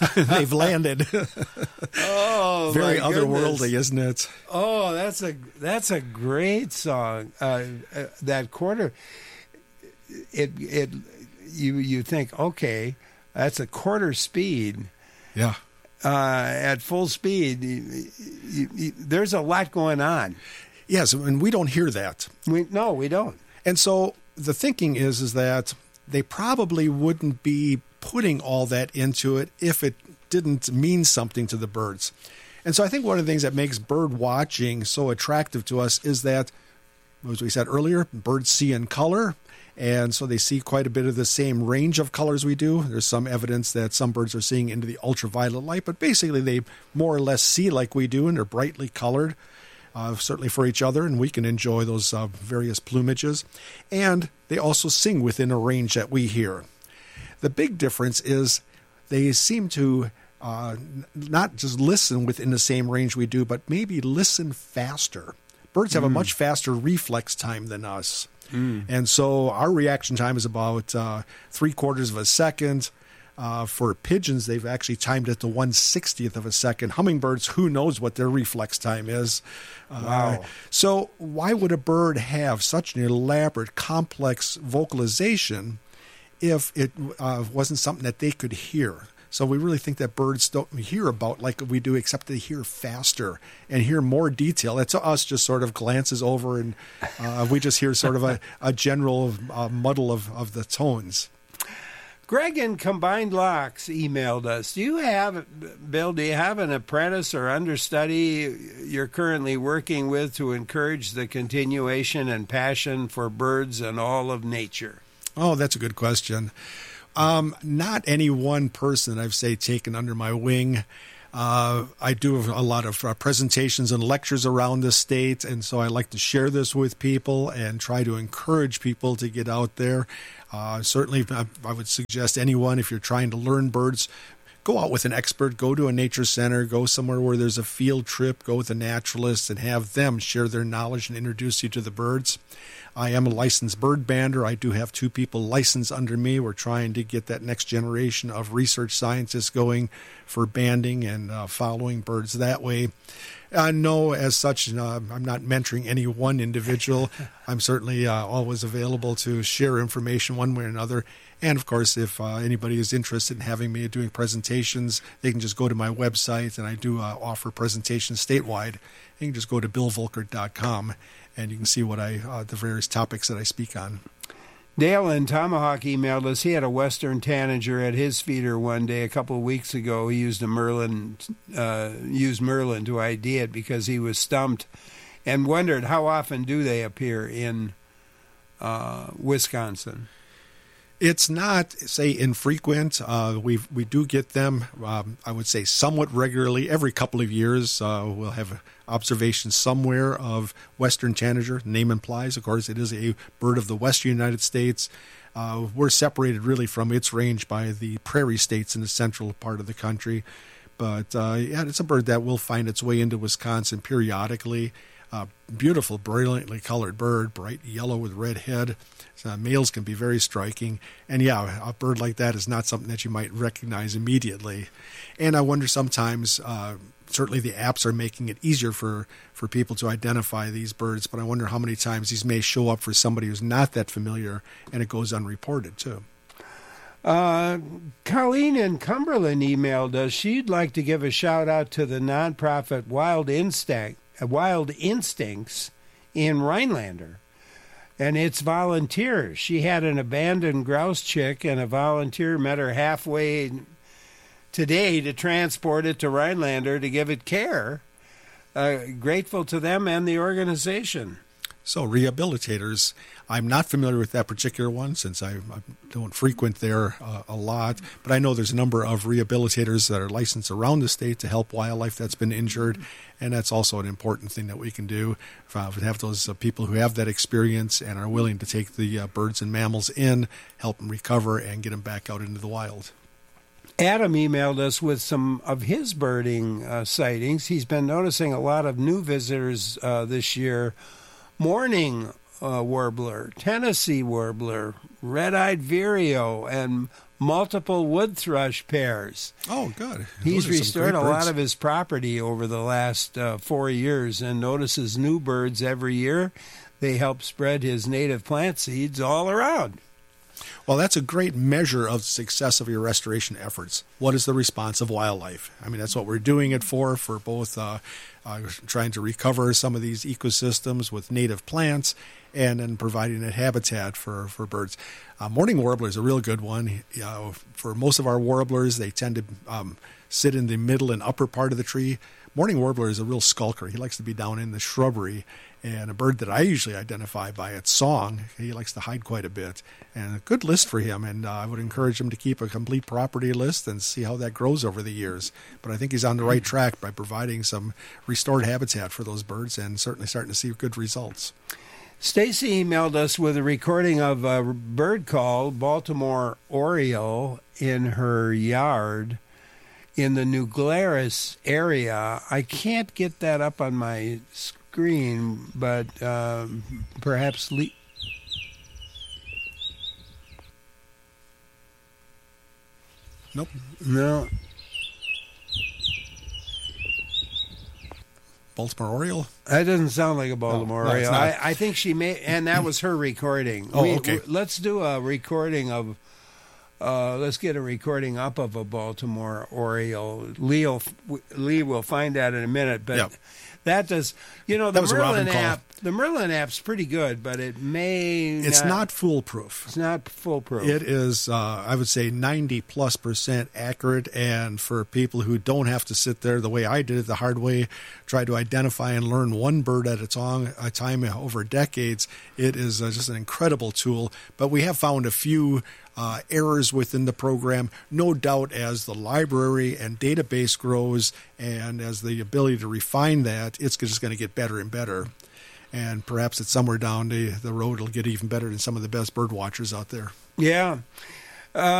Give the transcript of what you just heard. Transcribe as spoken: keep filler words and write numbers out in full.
They've landed. Oh, very my otherworldly, goodness. isn't it? Oh, that's a that's a great song. Uh, uh, that quarter, it it you you think, okay, that's a quarter speed. Yeah. Uh, at full speed, you, you, you, there's a lot going on. Yes, and we don't hear that. We no, we don't. And so the thinking is is that they probably wouldn't be putting all that into it if it didn't mean something to the birds. And so I think one of the things that makes bird watching so attractive to us is that, as we said earlier, birds see in color, and so they see quite a bit of the same range of colors we do. There's some evidence that some birds are seeing into the ultraviolet light, but basically they more or less see like we do, and they're brightly colored, uh, certainly for each other, and we can enjoy those uh, various plumages. And they also sing within a range that we hear. The big difference is they seem to uh, not just listen within the same range we do, but maybe listen faster. Birds have mm. a much faster reflex time than us. Mm. And so our reaction time is about uh, three quarters of a second. Uh, for pigeons, they've actually timed it to one sixtieth of a second. Hummingbirds, who knows what their reflex time is. Wow. Uh, so why would a bird have such an elaborate, complex vocalization if it uh, wasn't something that they could hear? So we really think that birds don't hear about like we do, except they hear faster and hear more detail. That's us just sort of glances over, and uh, we just hear sort of a, a general uh, muddle of, of the tones. Greg in Combined Locks emailed us. Do you have, Bill, do you have an apprentice or understudy you're currently working with to encourage the continuation and passion for birds and all of nature? Oh, that's a good question. Um, not any one person, I've say, taken under my wing. Uh, I do a lot of uh, presentations and lectures around the state, and so I like to share this with people and try to encourage people to get out there. Uh, certainly, I, I would suggest anyone, if you're trying to learn birds, go out with an expert, go to a nature center, go somewhere where there's a field trip, go with a naturalist, and have them share their knowledge and introduce you to the birds. I am a licensed bird bander. I do have two people licensed under me. We're trying to get that next generation of research scientists going for banding and uh, following birds that way. Uh, no, as such, uh, I'm not mentoring any one individual. I'm certainly uh, always available to share information one way or another. And, of course, if uh, anybody is interested in having me doing presentations, they can just go to my website, and I do uh, offer presentations statewide. You can just go to bill volkert dot com, and you can see what I uh, the various topics that I speak on. Dale in Tomahawk emailed us. He had a Western tanager at his feeder one day a couple of weeks ago. He used a Merlin, uh, used Merlin to I D it because he was stumped, and wondered how often do they appear in uh, Wisconsin. It's not, say, infrequent. Uh, we we do get them, um, I would say, somewhat regularly. Every couple of years, uh, we'll have observations somewhere of Western tanager. Name implies, of course, it is a bird of the western United States. Uh, we're separated really from its range by the prairie states in the central part of the country. But, uh, yeah, it's a bird that will find its way into Wisconsin periodically. Uh, beautiful, brilliantly colored bird, bright yellow with red head. Uh, males can be very striking. And, yeah, a bird like that is not something that you might recognize immediately. And I wonder sometimes, uh, certainly the apps are making it easier for, for people to identify these birds, but I wonder how many times these may show up for somebody who's not that familiar, and it goes unreported, too. Uh, Colleen in Cumberland emailed us. She'd like to give a shout-out to the nonprofit Wild Instinct, uh, Wild Instincts in Rhinelander. And it's volunteers. She had an abandoned grouse chick, and a volunteer met her halfway today to transport it to Rhinelander to give it care. Uh, grateful to them and the organization. So rehabilitators, I'm not familiar with that particular one since I, I don't frequent there uh, a lot, but I know there's a number of rehabilitators that are licensed around the state to help wildlife that's been injured, and that's also an important thing that we can do. Uh, we have those uh, people who have that experience and are willing to take the uh, birds and mammals in, help them recover, and get them back out into the wild. Adam emailed us with some of his birding uh, sightings. He's been noticing a lot of new visitors uh, this year. Mourning uh, warbler, Tennessee warbler, red-eyed vireo, and multiple wood thrush pairs. Oh, good. He's Those are some restored great a lot birds. of his property over the last uh, four years and notices new birds every year. They help spread his native plant seeds all around. Well, that's a great measure of the success of your restoration efforts. What is the response of wildlife? I mean, that's what we're doing it for, for both uh, uh, trying to recover some of these ecosystems with native plants and then providing a habitat for, for birds. Uh, mourning warbler is a real good one. Uh, for most of our warblers, they tend to um, sit in the middle and upper part of the tree. Mourning warbler is a real skulker. He likes to be down in the shrubbery, and a bird that I usually identify by its song. He likes to hide quite a bit, and a good list for him, and uh, I would encourage him to keep a complete property list and see how that grows over the years. But I think he's on the right track by providing some restored habitat for those birds and certainly starting to see good results. Stacy emailed us with a recording of a bird called Baltimore Oriole in her yard in the New Glarus area. I can't get that up on my screen, but um, perhaps... Le- Nope. No. Baltimore Oriole? That doesn't sound like a Baltimore No, no, it's Oriole. not. I, I think she may, and that was her recording. Oh, We- okay. w- let's do a recording of, uh, let's get a recording up of a Baltimore Oriole. Lee will, Lee will find that in a minute, but Yep. that does, you know, That the was a Robin Merlin call. app, the Merlin app's pretty good, but it may It's not foolproof. it's not foolproof. It is, uh, I would say, ninety plus percent accurate. And for people who don't have to sit there the way I did it the hard way, try to identify and learn one bird at a time, a time over decades, it is uh, just an incredible tool. But we have found a few uh, errors within the program. No doubt as the library and database grows and as the ability to refine that, it's just going to get better and better. And perhaps it's somewhere down the, the road it'll get even better than some of the best bird watchers out there. Yeah. Uh,